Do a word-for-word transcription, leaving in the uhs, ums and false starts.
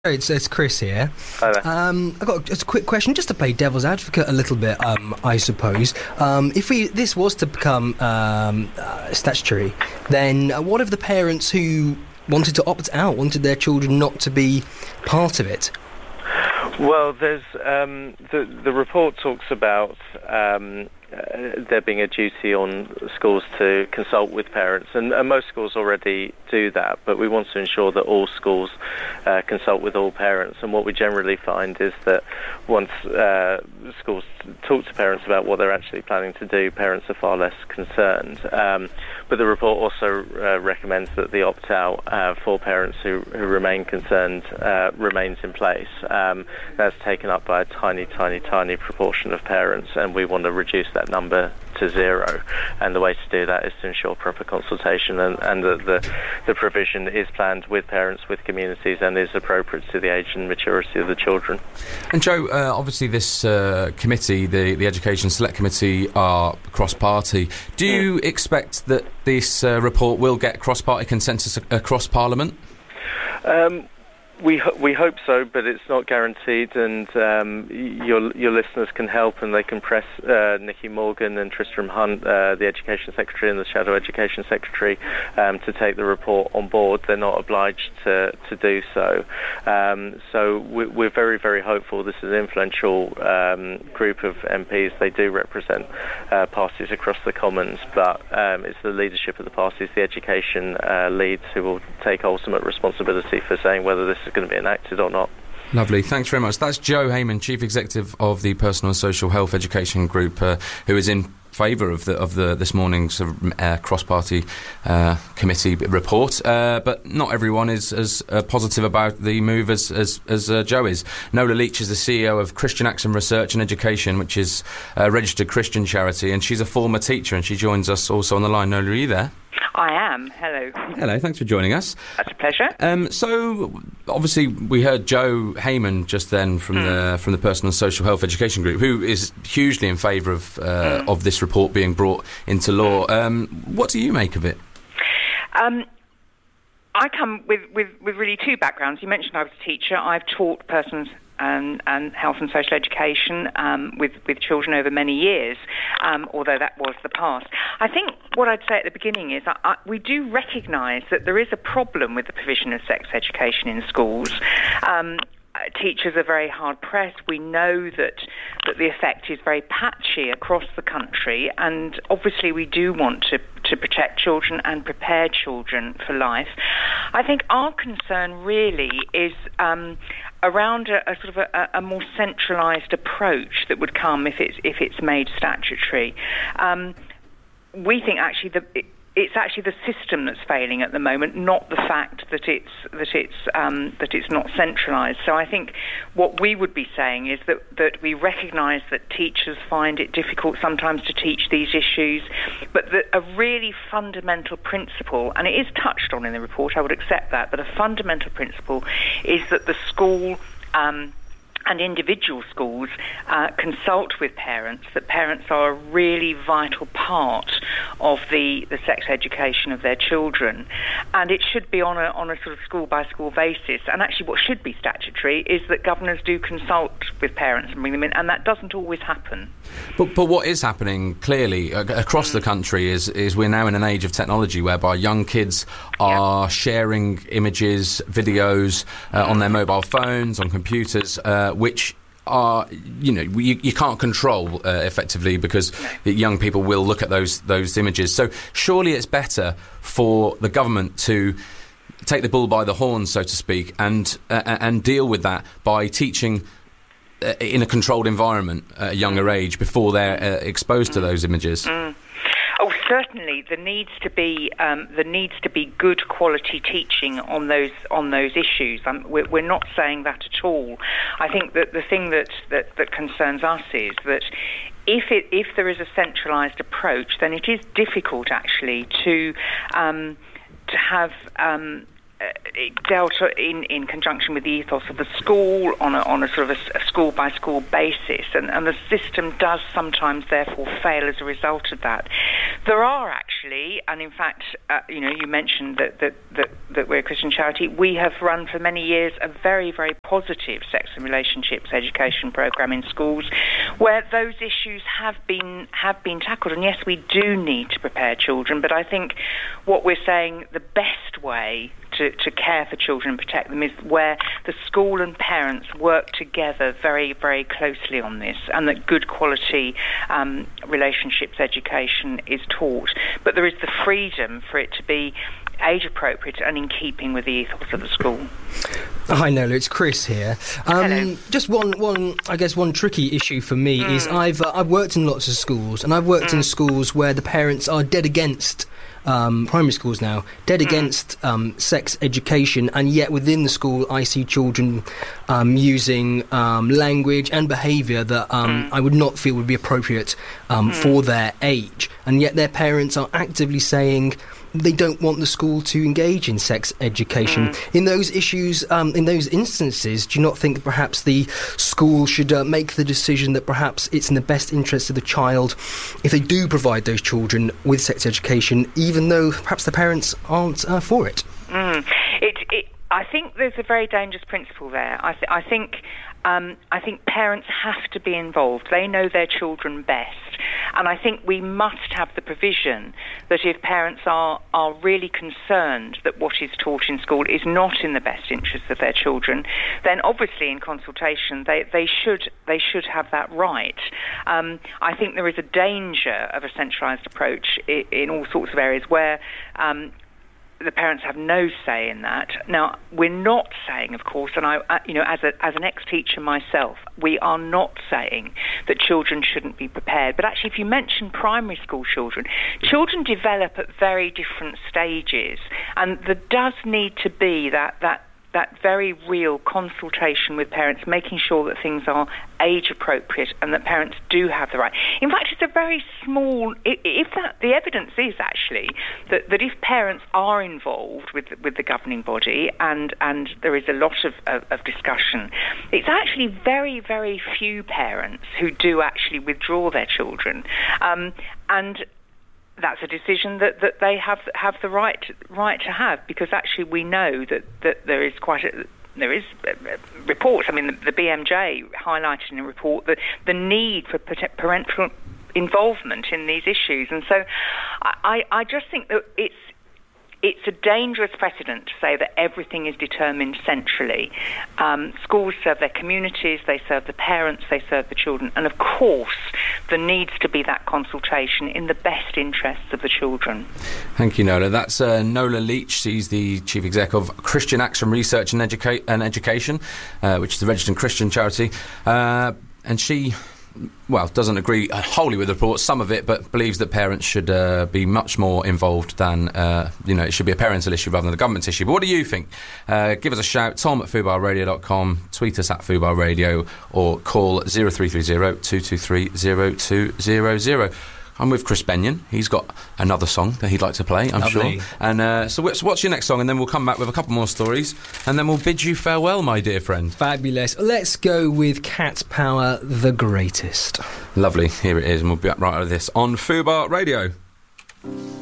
It's, it's Chris here. Hi there. Um, I've got just a quick question, just to play devil's advocate a little bit, um, I suppose. Um, if we this was to become um, uh, statutory, then what of the parents who wanted to opt out, wanted their children not to be part of it? Well, there's um, the the report talks about um, uh, there being a duty on schools to consult with parents, and, and most schools already do that. But we want to ensure that all schools uh, consult with all parents. And what we generally find is that once uh, schools talk to parents about what they're actually planning to do, parents are far less concerned. Um, but the report also uh, recommends that the opt-out uh, for parents who, who remain concerned uh, remains in place. Um, that's taken up by a tiny, tiny, tiny proportion of parents, and we want to reduce that number to zero. And the way to do that is to ensure proper consultation, and, and that the, the provision is planned with parents, with communities, and is appropriate to the age and maturity of the children. And Joe, uh, obviously this uh, committee, the, the Education Select Committee, are cross-party. Do you mm. expect that this uh, report will get cross-party consensus ac- across Parliament? Um, We ho- we hope so, but it's not guaranteed. And um, your your listeners can help, and they can press uh, Nicky Morgan and Tristram Hunt, uh, the Education Secretary and the Shadow Education Secretary, um, to take the report on board. They're not obliged to to do so. Um, so we, we're very very hopeful. This is an influential um, group of M Ps. They do represent uh, parties across the Commons, but um, it's the leadership of the parties, the education uh, leads, who will take ultimate responsibility for saying whether this is going to be enacted or not. Lovely, thanks very much. That's Joe Hayman, Chief Executive of the Personal and Social Health Education Group, uh, who is in favour of the of the this morning's uh, cross-party uh, committee report, uh, but not everyone is as uh, positive about the move as as, as uh, Joe is. Nola Leach is the C E O of Christian Action Research and Education, which is a registered Christian charity, and she's a former teacher, and she joins us also on the line. Nola, are you there? I am. Hello. Hello, thanks for joining us. That's a pleasure. Um, so, obviously, we heard Joe Hayman just then from mm. the from the Personal and Social Health Education Group, who is hugely in favour of uh, mm. of this report being brought into law. Um, what do you make of it? Um, I come with, with, with really two backgrounds. You mentioned I was a teacher. I've taught persons And, and health and social education um, with, with children over many years, um, although that was the past. I think what I'd say at the beginning is I, I, we do recognise that there is a problem with the provision of sex education in schools. Um, Teachers are very hard-pressed. We know that that the effect is very patchy across the country, and obviously we do want to, to protect children and prepare children for life. I think our concern really is um, around a, a sort of a, a more centralised approach that would come if it's if it's made statutory. Um, we think actually the. It, It's actually the system that's failing at the moment, not the fact that it's that it's um, that it's not centralised. So I think what we would be saying is that that we recognise that teachers find it difficult sometimes to teach these issues, but that a really fundamental principle, and it is touched on in the report, I would accept that, but a fundamental principle is that the school Um, and individual schools uh, consult with parents, that parents are a really vital part of the, the sex education of their children. And it should be on a, on a sort of school-by-school basis. And actually what should be statutory is that governors do consult with parents and bring them in, and that doesn't always happen. But, but what is happening, clearly, uh, across mm. the country is, is we're now in an age of technology whereby young kids are yep. sharing images, videos uh, on their mobile phones, on computers, uh, which are, you know, you, you can't control uh, effectively, because no. young people will look at those those images. So surely it's better for the government to take the bull by the horns, so to speak, and uh, and deal with that by teaching uh, in a controlled environment at a younger age before they're uh, exposed mm. to those images. Mm. Oh, certainly. There needs to be um, there needs to be good quality teaching on those on those issues. Um, we're, we're not saying that at all. I think that the thing that, that, that concerns us is that if it if there is a centralised approach, then it is difficult actually to um, to have. Um, dealt in, in conjunction with the ethos of the school on a, on a sort of a, a school-by-school basis, and, and the system does sometimes therefore fail as a result of that. There are actually actually, and in fact, uh, you know, you mentioned that, that, that, that we're a Christian charity. We have run for many years a very, very positive sex and relationships education programme in schools where those issues have been have been tackled. And yes, we do need to prepare children, but I think what we're saying, the best way to, to care for children and protect them is where the school and parents work together very, very closely on this, and that good quality um, relationships education is taught. But there is the freedom for it to be age appropriate and in keeping with the ethos of the school. Hi Nola, it's Chris here. Um, Hello. Just one, one, I guess one tricky issue for me Mm. is I've uh, I've worked in lots of schools, and I've worked mm. in schools where the parents are dead against. Um, primary schools now, dead mm. against um, sex education, and yet within the school I see children um, using um, language and behaviour that um, mm. I would not feel would be appropriate um, mm. for their age, and yet their parents are actively saying they don't want the school to engage in sex education. Mm. In those issues, um, in those instances, do you not think that perhaps the school should uh, make the decision that perhaps it's in the best interest of the child if they do provide those children with sex education, even though perhaps the parents aren't uh, for it? Mm. It, it, I think there's a very dangerous principle there. I, th- I think um, I think parents have to be involved. They know their children best. And I think we must have the provision that if parents are, are really concerned that what is taught in school is not in the best interests of their children, then obviously in consultation they, they should they should have that right. Um, I think there is a danger of a centralised approach in, in all sorts of areas where um, the parents have no say in that. Now, we're not saying, of course, and I, you know, as a as an ex-teacher myself, we are not saying that children shouldn't be prepared. But actually, if you mention primary school children, children develop at very different stages, and there does need to be that that. that very real consultation with parents, making sure that things are age appropriate and that parents do have the right. In fact, it's a very small, if that, the evidence is actually that, that if parents are involved with with the governing body and, and there is a lot of, of, of discussion, it's actually very, very few parents who do actually withdraw their children. Um, and that's a decision that, that they have have the right right to have, because actually we know that, that there is quite a there is reports. I mean, the, the B M J highlighted in a report that the need for parental involvement in these issues, and so I, I just think that it's it's a dangerous precedent to say that everything is determined centrally. Um, schools serve their communities, they serve the parents, they serve the children, and of course there needs to be that consultation in the best interests of the children. Thank you, Nola. That's uh, Nola Leach. She's the Chief Exec of Christian Action Research and, Educa- and Education, uh, which is a registered Christian charity, uh, and she... well, doesn't agree wholly with the report, some of it, but believes that parents should uh, be much more involved than, uh, you know, it should be a parental issue rather than a government issue. But what do you think? Uh, give us a shout, tom at fubar radio dot com, tweet us at fubar radio, or call zero three three zero, two two three, zero two zero zero. I'm with Chris Benyon. He's got another song that he'd like to play, I'm Lovely. sure. And uh, so what's, what's your next song? And then we'll come back with a couple more stories, and then we'll bid you farewell, my dear friend. Fabulous. Let's go with Cat Power, The Greatest. Lovely. Here it is, and we'll be back right out of this on Fubar Radio.